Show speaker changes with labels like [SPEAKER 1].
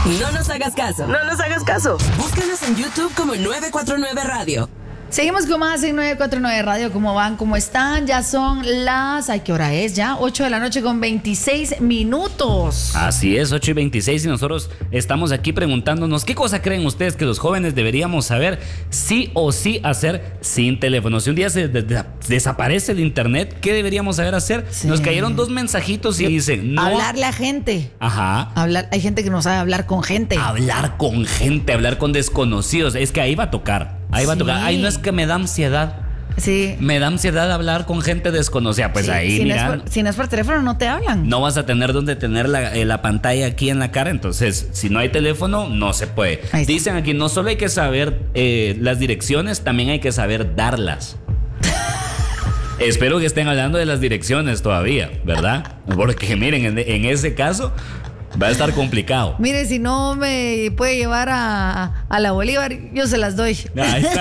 [SPEAKER 1] No nos hagas caso.
[SPEAKER 2] No nos hagas caso.
[SPEAKER 1] Búscanos en YouTube como 949 Radio.
[SPEAKER 3] Seguimos con más en 949 Radio. ¿Cómo van? ¿Cómo están? Ya son las... ¿Qué hora es? Ya 8 de la noche con 26 minutos.
[SPEAKER 4] Así es, 8:26 y nosotros estamos aquí preguntándonos ¿qué cosa creen ustedes que los jóvenes deberíamos saber sí o sí hacer sin teléfono? Si un día se desaparece el internet, ¿qué deberíamos saber hacer?
[SPEAKER 3] Sí.
[SPEAKER 4] Nos cayeron 2 mensajitos y dicen no.
[SPEAKER 3] Hablarle a gente.
[SPEAKER 4] Ajá.
[SPEAKER 3] Hay gente que no sabe hablar con gente.
[SPEAKER 4] Hablar con gente, hablar con desconocidos. Es que ahí va a tocar. Ahí va a tocar. Ay, no, es que me da ansiedad.
[SPEAKER 3] Sí.
[SPEAKER 4] Me da ansiedad hablar con gente desconocida. Pues
[SPEAKER 3] Sí,
[SPEAKER 4] ahí,
[SPEAKER 3] si
[SPEAKER 4] mira.
[SPEAKER 3] si no es por teléfono, no te hablan.
[SPEAKER 4] No vas a tener donde tener la pantalla aquí en la cara. Entonces, si no hay teléfono, no se puede.
[SPEAKER 3] Ahí está.
[SPEAKER 4] Dicen aquí, no solo hay que saber las direcciones, también hay que saber darlas. Espero que estén hablando de las direcciones todavía, ¿verdad? Porque miren, en ese caso va a estar complicado.
[SPEAKER 3] Mire, si no me puede llevar a la Bolívar, yo se las doy.
[SPEAKER 4] Ahí está.